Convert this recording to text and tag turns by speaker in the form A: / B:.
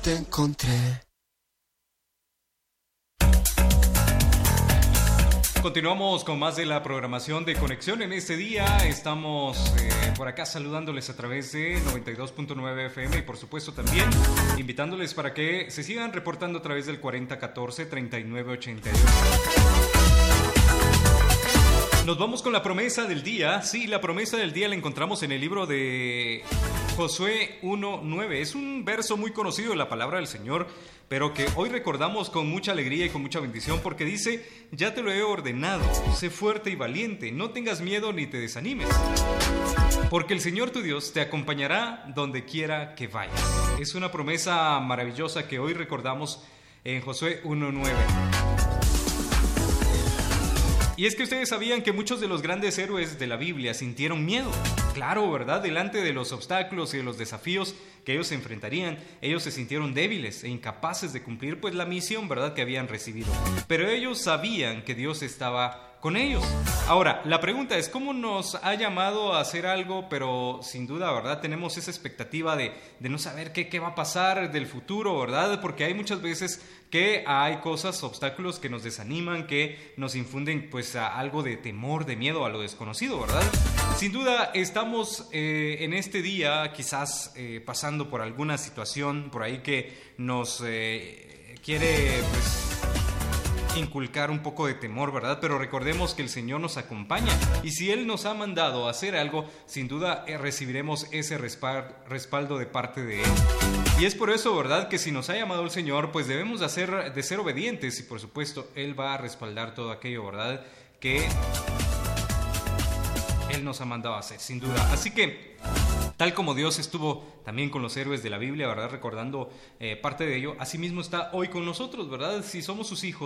A: te encontré.
B: Continuamos con más de la programación de Conexión en este día. Estamos por acá saludándoles a través de 92.9 FM y por supuesto también invitándoles para que se sigan reportando a través del 4014-3988. Nos vamos con la promesa del día. Sí, la promesa del día la encontramos en el libro de Josué 1:9. Es un verso muy conocido de la palabra del Señor, pero que hoy recordamos con mucha alegría y con mucha bendición, porque dice: ya te lo he ordenado, sé fuerte y valiente, no tengas miedo ni te desanimes, porque el Señor tu Dios te acompañará donde quiera que vayas. Es una promesa maravillosa que hoy recordamos en Josué 1:9. Y es que ustedes sabían que muchos de los grandes héroes de la Biblia sintieron miedo. Claro, ¿verdad? Delante de los obstáculos y de los desafíos que ellos se enfrentarían, ellos se sintieron débiles e incapaces de cumplir pues la misión, ¿verdad?, que habían recibido. Pero ellos sabían que Dios estaba con ellos. Ahora, la pregunta es: ¿cómo nos ha llamado a hacer algo, pero sin duda, ¿verdad?, tenemos esa expectativa de no saber qué va a pasar del futuro, ¿verdad? Porque hay muchas veces que hay cosas, obstáculos que nos desaniman, que nos infunden pues algo de temor, de miedo a lo desconocido, ¿verdad? Sin duda estamos en este día quizás pasando por alguna situación por ahí que nos quiere pues inculcar un poco de temor, ¿verdad? Pero recordemos que el Señor nos acompaña, y si Él nos ha mandado a hacer algo, sin duda recibiremos ese respaldo de parte de Él. Y es por eso, ¿verdad?, que si nos ha llamado el Señor, pues debemos de ser obedientes, y por supuesto Él va a respaldar todo aquello, ¿verdad?, que Él nos ha mandado a hacer, sin duda. Así que, tal como Dios estuvo también con los héroes de la Biblia, ¿verdad?, recordando parte de ello, asimismo está hoy con nosotros, ¿verdad? Si somos sus hijos,